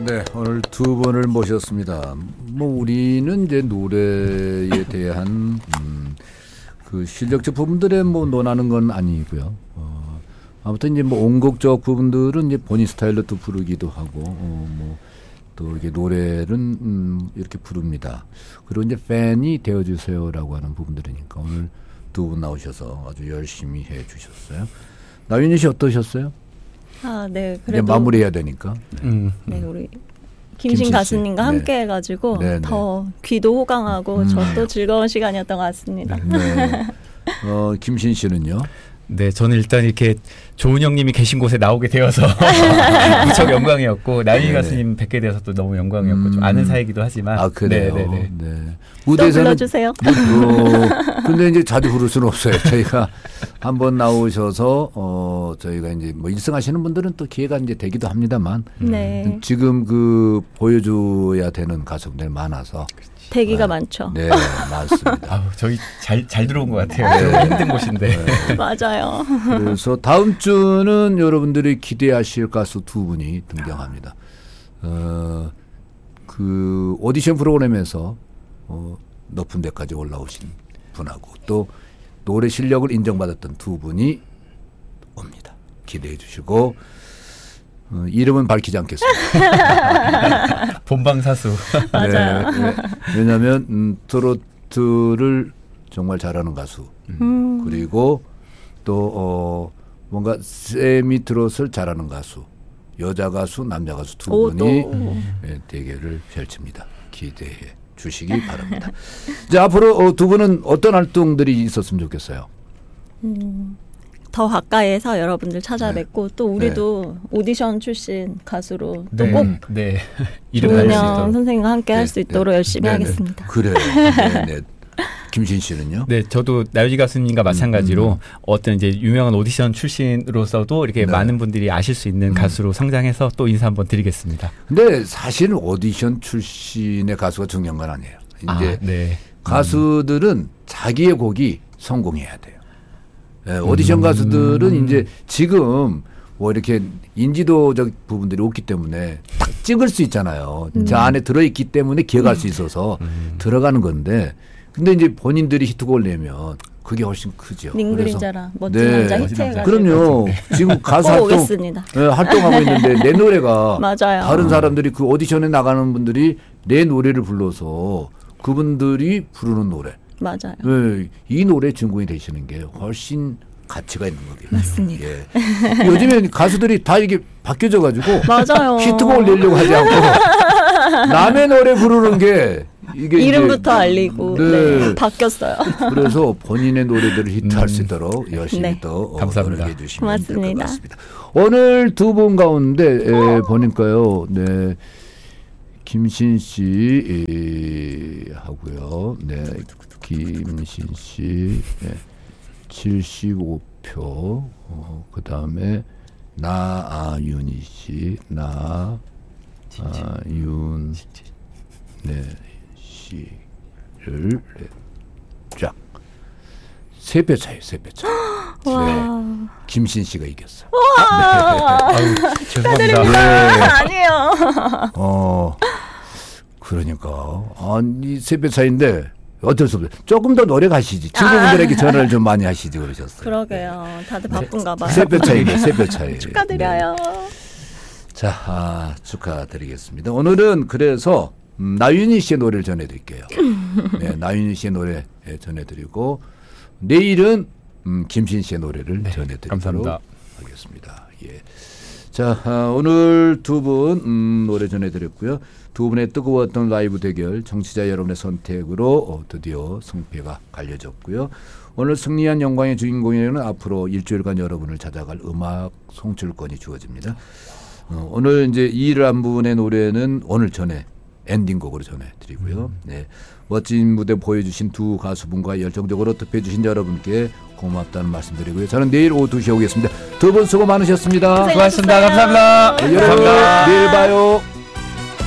네, 오늘 두 분을 모셨습니다. 뭐 우리는 이제 노래에 대한 그 실력적 부분들에 뭐 논하는 건 아니고요. 아무튼 이제 뭐 온곡적 부분들은 이제 본인 스타일로 또 부르기도 하고 뭐 또 이게 노래는 이렇게 부릅니다. 그리고 이제 팬이 되어주세요라고 하는 부분들이니까 오늘 두 분 나오셔서 아주 열심히 해주셨어요. 나윤희 씨 어떠셨어요? 아, 네. 그래도 마무리해야 되니까. 네, 우리 김신 가수님과 함께 해가지고 더 귀도 호강하고 저도 즐거운 시간이었던 것 같습니다. 네. 김신 씨는요? 네, 저는 일단 이렇게 조은 형님이 계신 곳에 나오게 되어서 무척 영광이었고 나윤희 가수님 뵙게 되어서 또 너무 영광이었고 좀 아는 사이기도 하지만. 아, 그래요? 네. 무대에서는 또 불러주세요. 근데 이제 자주 부를 수는 없어요. 저희가 한번 나오셔서 저희가 이제 뭐 1승 하시는 분들은 또 기회가 이제 되기도 합니다만 네. 지금 그 보여줘야 되는 가수분들이 많아서 대기가 많죠. 네, 많습니다. 아우, 저희 잘 들어온 것 같아요. 네. 힘든 곳인데. 네. 맞아요. 그래서 다음 주는 여러분들이 기대하실 가수 두 분이 등장합니다. 그 오디션 프로그램에서 높은 데까지 올라오신 분하고 또 노래 실력을 인정받았던 두 분이 옵니다. 기대해 주시고 이름은 밝히지 않겠습니다. 본방사수. 맞아요. 네, 왜냐하면 트로트를 정말 잘하는 가수 그리고 또 뭔가 세미 트롯을 잘하는 가수 여자 가수 남자 가수 두 분이 대결을 펼칩니다. 기대해 주시기 바랍니다. 자, 앞으로 두 분은 어떤 활동들이 있었으면 좋겠어요? 더 가까이에서 여러분들 찾아뵙고 또 우리도 오디션 출신 가수로 또 꼭 조은영 선생님과 함께 할 수 있도록 열심히 하겠습니다. 그래요. 네. 김신 씨는요? 네, 저도 나윤희 가수님과 마찬가지로 어떤 이제 유명한 오디션 출신으로서도 이렇게 많은 분들이 아실 수 있는 가수로 성장해서 또 인사 한번 드리겠습니다. 근데 사실은 오디션 출신의 가수가 중요한 건 아니에요. 이제 가수들은 자기의 곡이 성공해야 돼요. 네, 오디션 가수들은 이제 지금 뭐 이렇게 인지도적 부분들이 없기 때문에 딱 찍을 수 있잖아요. 저 안에 들어있기 때문에 기억할 수 있어서 들어가는 건데 근데 이제 본인들이 히트곡을 내면 그게 훨씬 크죠. 닝그린자라 멋진 남자 히트해가지고. 그럼요. 지금 가수 활동하고 있는데 내 노래가 맞아요. 다른 사람들이 그 오디션에 나가는 분들이 내 노래를 불러서 그분들이 부르는 노래. 맞아요. 네, 이 노래 주인공이 되시는 게 훨씬 가치가 있는 거예요. 맞습니다. 예. 요즘에 가수들이 다 이게 바뀌어져가지고 맞아요. 히트곡을 내려고 하지 않고 남의 노래 부르는 게 이게 이름부터 알리고 바뀌었어요. 그래서 본인의 노래들을 히트할 수 있도록 열심히 또 노력해 주시면 될 것 같습니다. 오늘 두 분 가운데 보니까요. 네. 김신 씨 하고요. 네. 김신 씨 75표. 그다음에 나윤희 씨, 나윤 씨를 쫙 3표 차이. 네. 김신 씨가 이겼어. 죄송합니다. 아니에요. 그러니까 이 3표 차이인데 어쩔 수 없어요. 조금 더 노래 가시지. 친구분들에게 전화를 좀 많이 하시지 그러셨어요. 그러게요. 다들 바쁜가 봐요. 3표 차이. 축하드려요. 자, 축하드리겠습니다. 오늘은 그래서 나윤희 씨의 노래를 전해드릴게요. 네, 나윤희 씨의 노래 전해드리고 내일은 김신 씨의 노래를 전해드리도록 하겠습니다. 예. 자, 오늘 두 분 노래 전해드렸고요. 두 분의 뜨거웠던 라이브 대결 청취자 여러분의 선택으로 드디어 승패가 갈려졌고요. 오늘 승리한 영광의 주인공에는 앞으로 일주일간 여러분을 찾아갈 음악 송출권이 주어집니다. 오늘 이제 2란 노래는 오늘 전에 엔딩곡으로 전해드리고요. 네, 멋진 무대 보여주신 두 가수분과 열정적으로 투표해주신 여러분께 고맙다는 말씀드리고요. 저는 내일 오후 2시에 오겠습니다. 두 분 수고 많으셨습니다. 수고하셨습니다. 감사합니다. 여러분 내일 봐요.